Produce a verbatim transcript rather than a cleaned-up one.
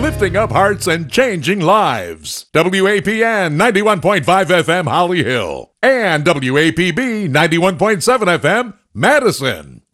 lifting up hearts and changing lives. W A P N ninety-one point five F M Holly Hill and W A P B ninety-one point seven F M Madison.